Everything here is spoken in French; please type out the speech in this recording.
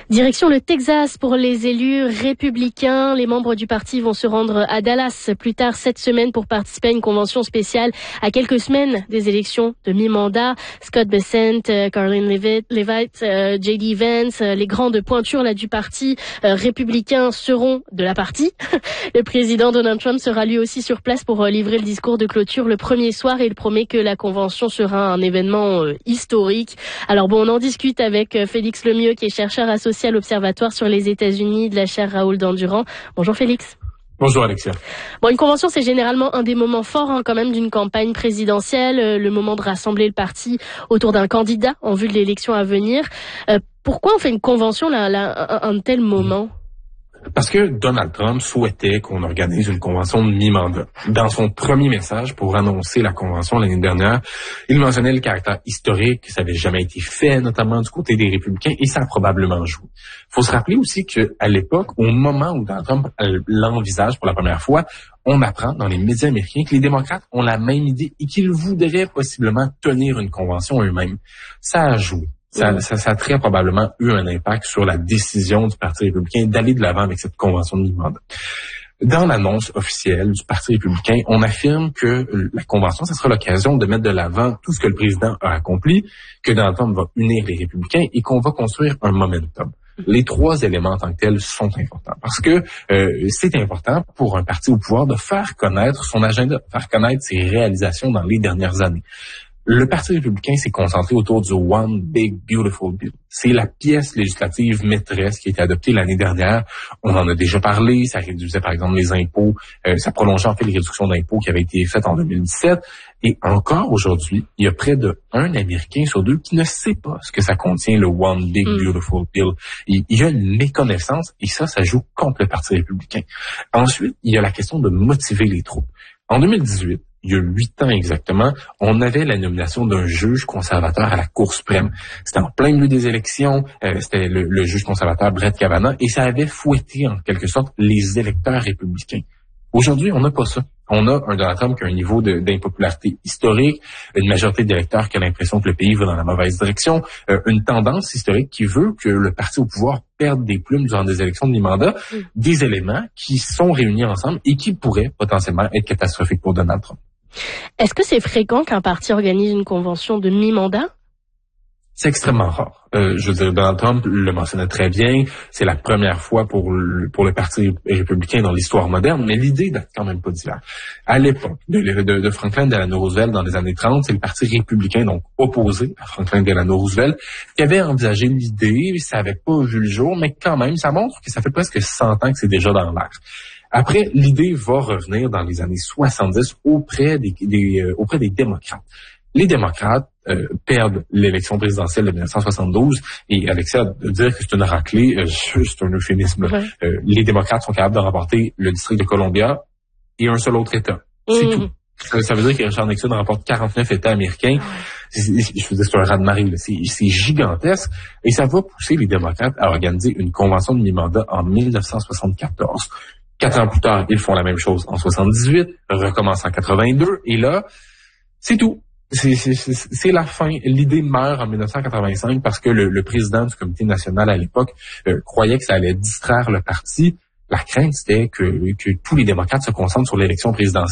Direction le Texas pour les élus républicains. Les membres du parti vont se rendre à Dallas plus tard cette semaine pour participer à une convention spéciale à quelques semaines des élections de mi-mandat. Scott Bessent, Caroline Leavitt, J.D. Vance, les grandes pointures là du parti républicain seront de la partie. Le président Donald Trump sera lui aussi sur place pour livrer le discours de clôture le premier soir et il promet que la convention sera un événement historique. Alors bon, on en discute avec Félix Lemieux qui est chercheur associé à l'Observatoire sur les États-Unis de la chaire Raoul Dandurand. Bonjour Félix. Bonjour Alexia. Bon, une convention, c'est généralement un des moments forts quand même d'une campagne présidentielle, le moment de rassembler le parti autour d'un candidat en vue de l'élection à venir. Pourquoi on fait une convention à un tel moment? Parce que Donald Trump souhaitait qu'on organise une convention de mi-mandat. Dans son premier message pour annoncer la convention l'année dernière, il mentionnait le caractère historique, que ça n'avait jamais été fait, notamment du côté des républicains, et ça a probablement joué. Il faut se rappeler aussi qu'à l'époque, au moment où Donald Trump l'envisage pour la première fois, on apprend dans les médias américains que les démocrates ont la même idée et qu'ils voudraient possiblement tenir une convention eux-mêmes. Ça a joué. Ça a très probablement eu un impact sur la décision du Parti républicain d'aller de l'avant avec cette convention de mi-mandat. Dans l'annonce officielle du Parti républicain, on affirme que la convention, ça sera l'occasion de mettre de l'avant tout ce que le président a accompli, que Donald Trump va unir les républicains et qu'on va construire un momentum. Les trois éléments en tant que tels sont importants parce que c'est important pour un parti au pouvoir de faire connaître son agenda, faire connaître ses réalisations dans les dernières années. Le Parti républicain s'est concentré autour du One Big Beautiful Bill. C'est la pièce législative maîtresse qui a été adoptée l'année dernière. On en a déjà parlé. Ça réduisait, par exemple, les impôts. Ça prolongeait, en fait, les réductions d'impôts qui avaient été faites en 2017. Et encore aujourd'hui, il y a près de 1 Américain sur 2 qui ne sait pas ce que ça contient, le One Big Beautiful Bill. Il y a une méconnaissance et ça joue contre le Parti républicain. Ensuite, il y a la question de motiver les troupes. En 2018, il y a 8 ans exactement, on avait la nomination d'un juge conservateur à la Cour suprême. C'était en plein milieu des élections, c'était le juge conservateur Brett Kavanaugh, et ça avait fouetté en quelque sorte les électeurs républicains. Aujourd'hui, on n'a pas ça. On a un Donald Trump qui a un niveau d'impopularité historique, une majorité d'électeurs qui a l'impression que le pays va dans la mauvaise direction, une tendance historique qui veut que le parti au pouvoir perde des plumes durant des élections de mi-mandat, des éléments qui sont réunis ensemble et qui pourraient potentiellement être catastrophiques pour Donald Trump. Est-ce que c'est fréquent qu'un parti organise une convention de mi-mandat? C'est extrêmement rare. Je veux dire, Donald Trump le mentionnait très bien. C'est la première fois pour le Parti républicain dans l'histoire moderne, mais l'idée date quand même pas d'hier. À l'époque de Franklin Delano Roosevelt dans les années 30, c'est le Parti républicain, donc opposé à Franklin Delano Roosevelt, qui avait envisagé l'idée. Ça avait pas vu le jour, mais quand même, ça montre que ça fait presque 100 ans que c'est déjà dans l'air. Après, l'idée va revenir dans les années 70 auprès des démocrates. Les démocrates perdent l'élection présidentielle de 1972 et Alexia, de dire que c'est une raclée, c'est un euphémisme. Ouais. Les démocrates sont capables de remporter le district de Columbia et un seul autre État. C'est tout. Ça veut dire que Richard Nixon remporte 49 États américains. Je veux dire, c'est un raz-de-marée. C'est gigantesque. Et ça va pousser les démocrates à organiser une convention de mi-mandat en 1974. 4 ans plus tard, ils font la même chose en 78, recommencent en 82, et là, c'est tout. C'est la fin. L'idée meurt en 1985 parce que le président du comité national à l'époque croyait que ça allait distraire le parti. La crainte, c'était que tous les démocrates se concentrent sur l'élection présidentielle.